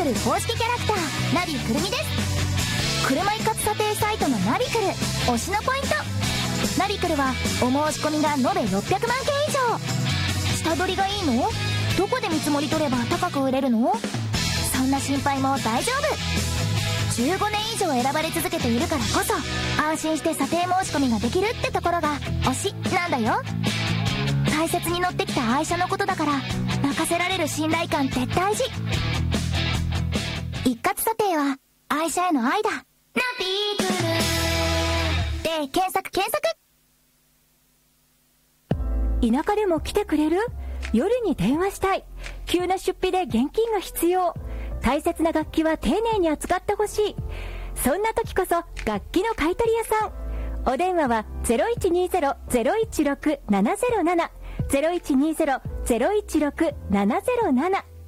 ル公式キャラクターナビくるみです。車一括査定サイトのナビクル推しのポイント。ナビクルはお申し込みが延べ600万件以上。下取りがいいの？どこで見積もり取れば高く売れるの？そんな心配も大丈夫。15年以上選ばれ続けているからこそ安心して査定申し込みができるってところが推しなんだよ。大切に乗ってきた愛車のことだから任せられる信頼感って大事。一括査定は愛車への愛だ。ナビクルで検索。 田舎でも来てくれる？夜に電話したい。急な出費で現金が必要。大切な楽器は丁寧に扱ってほしい。そんな時こそ楽器の買取屋さん。お電話は 0120-016-707 0120-016-707